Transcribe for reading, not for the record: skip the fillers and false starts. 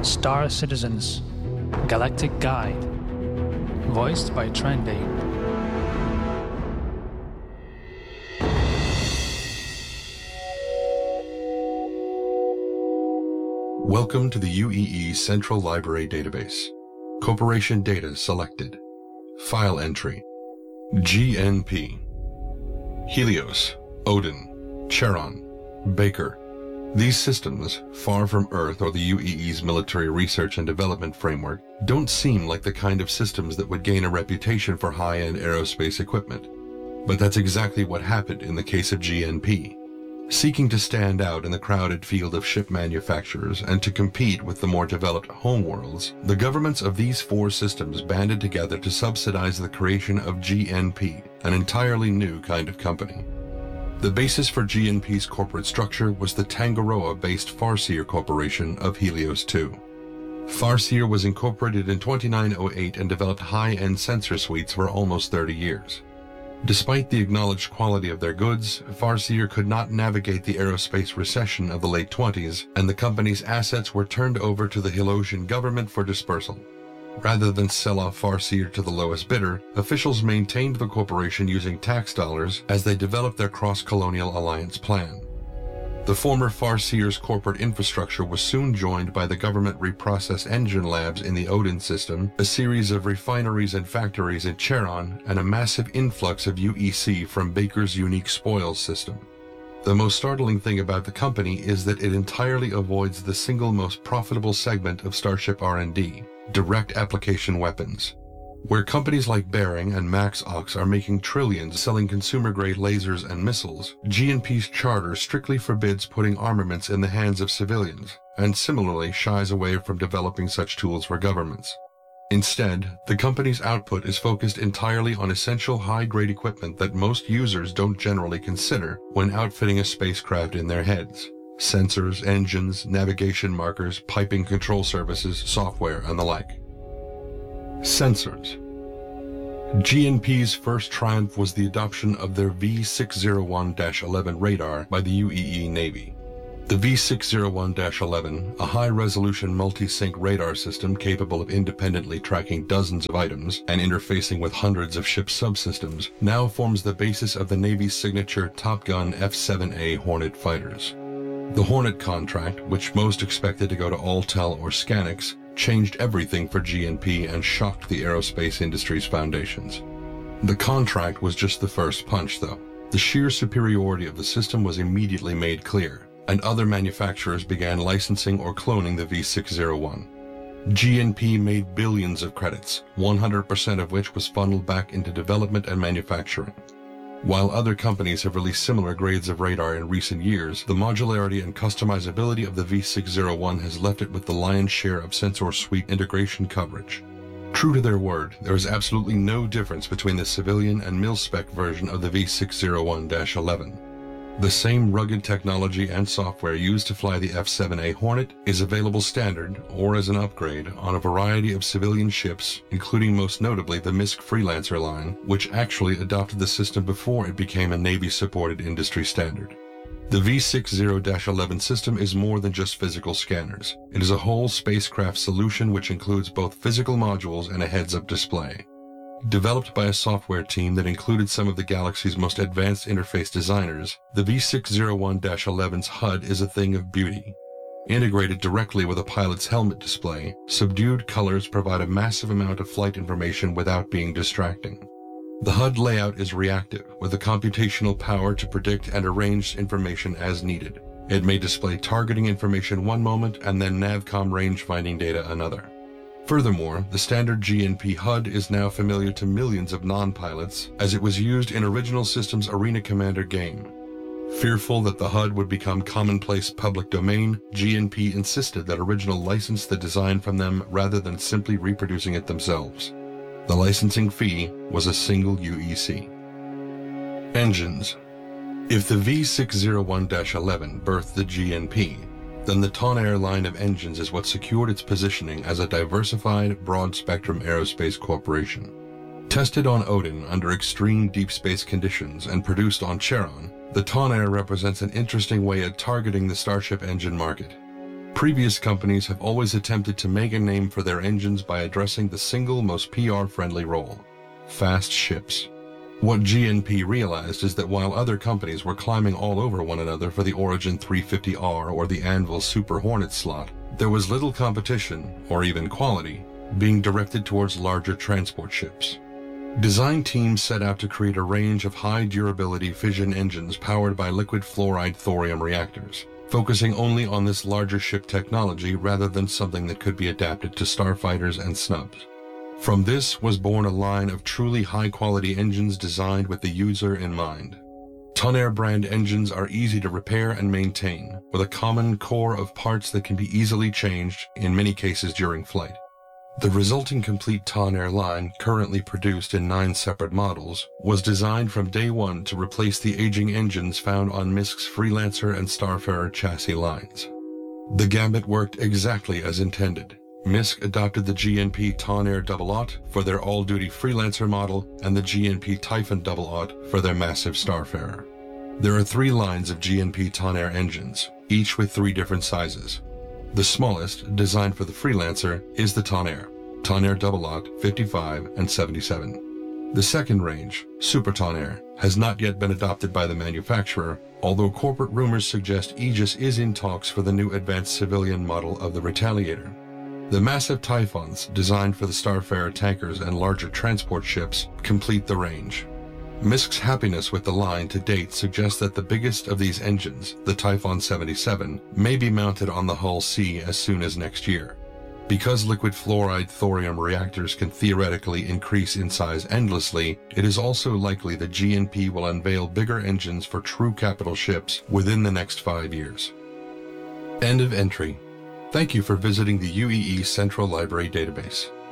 Star Citizens, Galactic Guide, voiced by Trendy. Welcome to the UEE Central Library Database. Corporation data selected. File entry. GNP. Helios, Odin, Charon, Baker. These systems, far from Earth or the UEE's military research and development framework, don't seem like the kind of systems that would gain a reputation for high-end aerospace equipment. But that's exactly what happened in the case of GNP. Seeking to stand out in the crowded field of ship manufacturers and to compete with the more developed homeworlds, the governments of these four systems banded together to subsidize the creation of GNP, an entirely new kind of company. The basis for GNP's corporate structure was the Tangaroa-based Farseer Corporation of Helios 2. Farseer was incorporated in 2908 and developed high-end sensor suites for almost 30 years. Despite the acknowledged quality of their goods, Farseer could not navigate the aerospace recession of the late 20s, and the company's assets were turned over to the Helosian government for dispersal. Rather than sell off Farseer to the lowest bidder, officials maintained the corporation using tax dollars as they developed their cross-colonial alliance plan. The former Farseer's corporate infrastructure was soon joined by the government reprocess engine labs in the Odin system, a series of refineries and factories in Charon, and a massive influx of UEC from Baker's unique spoils system. The most startling thing about the company is that it entirely avoids the single most profitable segment of Starship R&D, direct application weapons. Where companies like Behring and MaxOx are making trillions selling consumer-grade lasers and missiles, GNP's charter strictly forbids putting armaments in the hands of civilians, and similarly shies away from developing such tools for governments. Instead, the company's output is focused entirely on essential high-grade equipment that most users don't generally consider when outfitting a spacecraft in their heads. Sensors, engines, navigation markers, piping control services, software, and the like. Sensors. GNP's first triumph was the adoption of their V601-11 radar by the UEE Navy. The V601-11, a high-resolution multi-sync radar system capable of independently tracking dozens of items and interfacing with hundreds of ship subsystems, now forms the basis of the Navy's signature Top Gun F-7A Hornet fighters. The Hornet contract, which most expected to go to Altel or Scanix, changed everything for GNP and shocked the aerospace industry's foundations. The contract was just the first punch, though. The sheer superiority of the system was immediately made clear, and other manufacturers began licensing or cloning the V601. GNP made billions of credits, 100% of which was funneled back into development and manufacturing. While other companies have released similar grades of radar in recent years, the modularity and customizability of the V601 has left it with the lion's share of sensor suite integration coverage. True to their word, there is absolutely no difference between the civilian and mil-spec version of the V601-11. The same rugged technology and software used to fly the F-7A Hornet is available standard or as an upgrade on a variety of civilian ships, including most notably the MISC Freelancer line, which actually adopted the system before it became a Navy-supported industry standard. The V60-11 system is more than just physical scanners. It is a whole spacecraft solution which includes both physical modules and a heads-up display. Developed by a software team that included some of the galaxy's most advanced interface designers, the V601-11's HUD is a thing of beauty. Integrated directly with a pilot's helmet display, subdued colors provide a massive amount of flight information without being distracting. The HUD layout is reactive, with the computational power to predict and arrange information as needed. It may display targeting information one moment and then NavCom range-finding data another. Furthermore, the standard GNP HUD is now familiar to millions of non-pilots, as it was used in Original Systems' Arena Commander game. Fearful that the HUD would become commonplace public domain, GNP insisted that Original license the design from them rather than simply reproducing it themselves. The licensing fee was a single UEC. Engines. If the V601-11 birthed the GNP, then the Tonnerre line of engines is what secured its positioning as a diversified, broad-spectrum aerospace corporation. Tested on Odin under extreme deep space conditions and produced on Charon, the Tonnerre represents an interesting way of targeting the Starship engine market. Previous companies have always attempted to make a name for their engines by addressing the single most PR-friendly role: fast ships. What GNP realized is that while other companies were climbing all over one another for the Origin 350R or the Anvil Super Hornet slot, there was little competition, or even quality, being directed towards larger transport ships. Design teams set out to create a range of high-durability fission engines powered by liquid fluoride thorium reactors, focusing only on this larger ship technology rather than something that could be adapted to starfighters and snubs. From this was born a line of truly high-quality engines designed with the user in mind. Tonnerre brand engines are easy to repair and maintain, with a common core of parts that can be easily changed, in many cases during flight. The resulting complete Tonnerre line, currently produced in 9 separate models, was designed from day one to replace the aging engines found on MISC's Freelancer and Starfarer chassis lines. The gambit worked exactly as intended. MISC adopted the GNP Tonnerre Double-Aught for their all-duty Freelancer model and the GNP Typhon Double-Aught for their massive Starfarer. There are 3 lines of GNP Tonnerre engines, each with 3 different sizes. The smallest, designed for the Freelancer, is the Tonnerre Double-Aught 55 and 77. The second range, Super Tonnerre, has not yet been adopted by the manufacturer, although corporate rumors suggest Aegis is in talks for the new advanced civilian model of the Retaliator. The massive Typhons, designed for the Starfarer tankers and larger transport ships, complete the range. MISC's happiness with the line to date suggests that the biggest of these engines, the Typhon 77, may be mounted on the Hull C as soon as next year. Because liquid fluoride thorium reactors can theoretically increase in size endlessly, it is also likely that GNP will unveil bigger engines for true capital ships within the next 5 years. End of entry. Thank you for visiting the UEE Central Library Database.